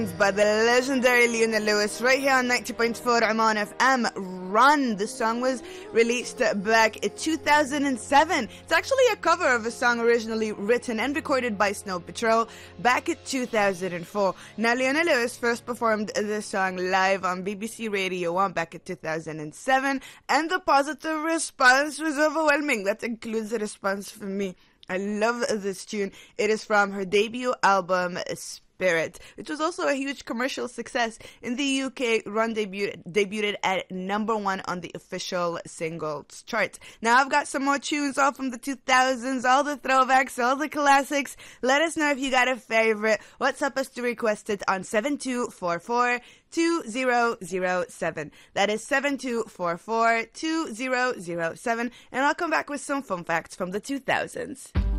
By the legendary Leona Lewis right here on 90.4 Oman FM. Run. The song was released back in 2007. It's actually a cover of a song originally written and recorded by Snow Patrol back in 2004. Now, Leona Lewis first performed this song live on BBC Radio 1 back in 2007, and the positive response was overwhelming. That includes a response from me. I love this tune. It is from her debut album, Spirit, which was also a huge commercial success. In the UK, Run debuted at #1 on the official singles chart. Now, I've got some more tunes all from the 2000s, all the throwbacks, all the classics. Let us know if you got a favorite. WhatsApp us to request it on 7244-2007. That is 7244-2007. And I'll come back with some fun facts from the 2000s.